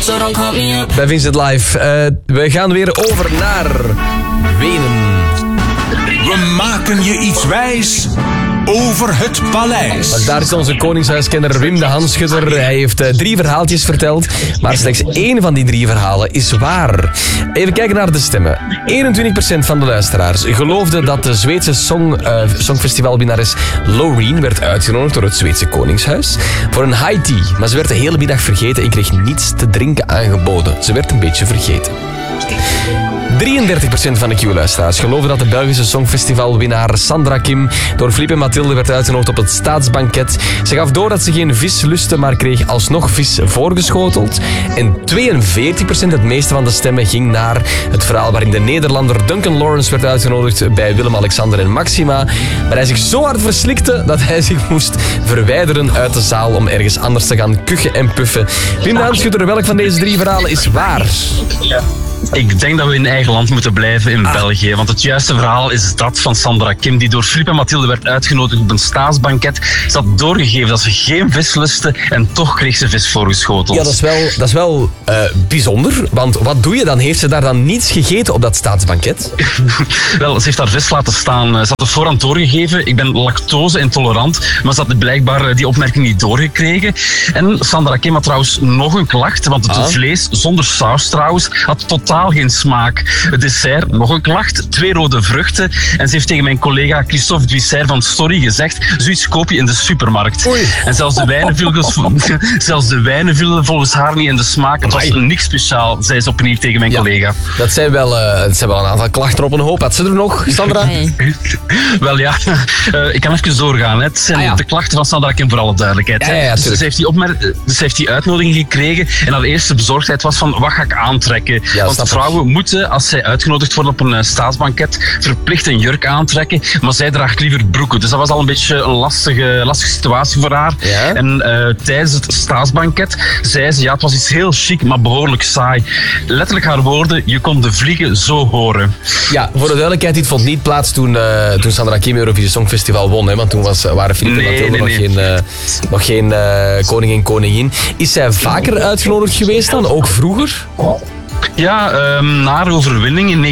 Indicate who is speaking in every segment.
Speaker 1: so don't call me up.
Speaker 2: Bij Vincent Live. We gaan weer over naar Wenen.
Speaker 3: We maken je iets wijs over het paleis.
Speaker 2: Maar daar is onze koningshuiskenner Wim de Handschudder. Hij heeft 3 verhaaltjes verteld, maar slechts 1 van die 3 verhalen is waar. Even kijken naar de stemmen. 21% van de luisteraars geloofde dat de Zweedse songfestivalwinnares Loreen werd uitgenodigd door het Zweedse koningshuis voor een high tea. Maar ze werd de hele middag vergeten en kreeg niets te drinken aangeboden. Ze werd een beetje vergeten. 33% van de Q-luisteraars geloven dat de Belgische songfestivalwinnaar Sandra Kim door Filip en Mathilde werd uitgenodigd op het staatsbanket. Ze gaf door dat ze geen vis lustte, maar kreeg alsnog vis voorgeschoteld. En 42%, het meeste van de stemmen, ging naar het verhaal waarin de Nederlander Duncan Lawrence werd uitgenodigd bij Willem-Alexander en Maxima. Maar hij zich zo hard verslikte dat hij zich moest verwijderen uit de zaal om ergens anders te gaan kuchen en puffen. Wim de Handschudder, welk van deze 3 verhalen is waar?
Speaker 4: Ik denk dat we in eigen land moeten blijven in België. Want het juiste verhaal is dat van Sandra Kim, die door Filip en Mathilde werd uitgenodigd op een staatsbanket. Ze had doorgegeven dat ze geen vis lustte en toch kreeg ze vis voorgeschoteld.
Speaker 2: Ja, dat is wel bijzonder. Want wat doe je dan? Heeft ze daar dan niets gegeten op dat staatsbanket?
Speaker 4: Wel, ze heeft haar vis laten staan. Ze had het voorhand doorgegeven. Ik ben lactose-intolerant, maar ze had blijkbaar die opmerking niet doorgekregen. En Sandra Kim had trouwens nog een klacht, want het vlees, zonder saus trouwens, had totaal geen smaak. Het dessert, nog een klacht, 2 rode vruchten. En ze heeft tegen mijn collega Christophe Duisser van Story gezegd, zoiets koop je in de supermarkt.
Speaker 2: Oei.
Speaker 4: En zelfs de wijnen vielen volgens haar niet in de smaak. Het was niks speciaal, zei ze opnieuw tegen mijn collega.
Speaker 2: Dat zijn wel een aantal klachten op een hoop. Had ze er nog, Sandra?
Speaker 1: Nee.
Speaker 4: Wel ja, ik kan even doorgaan. Hè. Het zijn de klachten van Sandra Kim voor alle duidelijkheid.
Speaker 2: Ja,
Speaker 4: dus ze heeft die uitnodiging gekregen en haar eerste bezorgdheid was van, wat ga ik aantrekken?
Speaker 2: Ja,
Speaker 4: want vrouwen moeten, als zij uitgenodigd worden op een staatsbanket, verplicht een jurk aantrekken, maar zij draagt liever broeken. Dus dat was al een beetje een lastige situatie voor haar.
Speaker 2: Ja?
Speaker 4: En tijdens het staatsbanket zei ze, het was iets heel chic, maar behoorlijk saai. Letterlijk haar woorden, je kon de vliegen zo horen.
Speaker 2: Ja, voor de duidelijkheid, dit vond niet plaats toen Sandra Kim Eurovisie Songfestival won. Hè, want toen waren Filip en Mathilde nog geen koning en koningin. Is zij vaker uitgenodigd geweest dan, ook vroeger?
Speaker 4: Ja, na haar overwinning in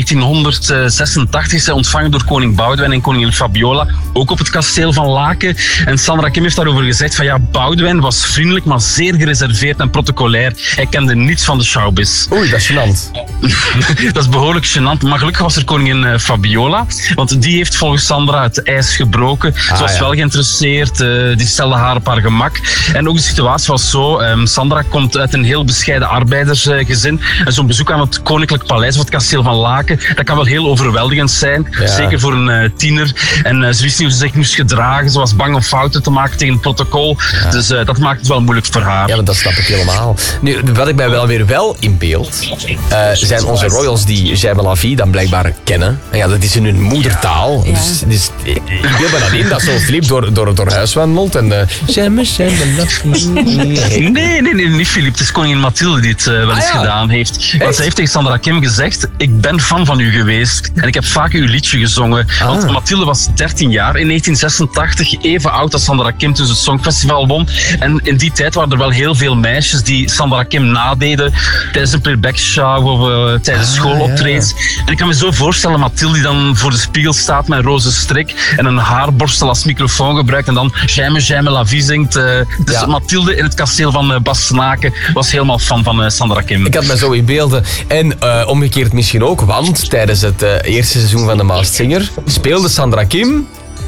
Speaker 4: 1986 is zij ontvangen door koning Boudewijn en koningin Fabiola, ook op het kasteel van Laken. En Sandra Kim heeft daarover gezegd van Boudewijn was vriendelijk, maar zeer gereserveerd en protocolair. Hij kende niets van de showbiz.
Speaker 2: Oei, dat is gênant.
Speaker 4: Dat is behoorlijk gênant, maar gelukkig was er koningin Fabiola, want die heeft volgens Sandra het ijs gebroken. Ze was wel geïnteresseerd, die stelde haar op haar gemak. En ook de situatie was zo, Sandra komt uit een heel bescheiden arbeidersgezin en zo'n bezoek aan het Koninklijk Paleis of het kasteel van Laken, dat kan wel heel overweldigend zijn, zeker voor een tiener. En ze wist niet hoe ze zich moest gedragen, ze was bang om fouten te maken tegen het protocol, dus dat maakt het wel moeilijk voor haar.
Speaker 2: Ja, maar dat snap ik helemaal. Nu, wat ik mij wel in beeld, zijn onze royals die J'aime la vie dan blijkbaar kennen. En ja, dat is in hun moedertaal.
Speaker 1: Ja.
Speaker 2: Dus ik beeld me dan in dat zo'n Filip door huis wandelt en J'aime la vie.
Speaker 4: Nee, niet Filip. Het is koningin Mathilde die het wel eens gedaan heeft. Want zij heeft tegen Sandra Kim gezegd, ik ben fan van u geweest en ik heb vaak uw liedje gezongen. Want Mathilde was 13 jaar in 1986, even oud als Sandra Kim toen ze het Songfestival won. En in die tijd waren er wel heel veel meisjes die Sandra Kim nadeden tijdens een playback-show of tijdens schooloptredens. En ik kan me zo voorstellen, Mathilde die dan voor de spiegel staat met een roze strik en een haarborstel als microfoon gebruikt en dan J'aime la vie zingt. Dus Mathilde in het kasteel van Bastenaken was helemaal fan van Sandra Kim.
Speaker 2: Ik had me zo in beelden. En omgekeerd misschien ook, want tijdens het eerste seizoen van The Masked Singer speelde Sandra Kim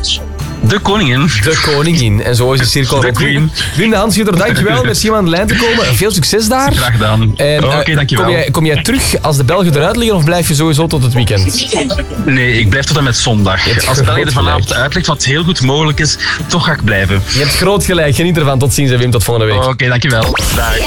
Speaker 4: de koningin.
Speaker 2: De koningin. En zo is de cirkel
Speaker 4: de queen.
Speaker 2: Wim de Handschudder, dankjewel. Merci om aan de lijn te komen. Veel succes daar.
Speaker 4: Graag gedaan. Oké, dankjewel.
Speaker 2: Kom jij terug als de Belgen eruit liggen of blijf je sowieso tot het weekend?
Speaker 4: Nee, ik blijf tot en met zondag. Als België er vanavond uitlegt, wat heel goed mogelijk is, toch ga ik blijven.
Speaker 2: Je hebt groot gelijk. Geniet ervan. Tot ziens en Wim, tot volgende week.
Speaker 4: Oké, dankjewel. Dag.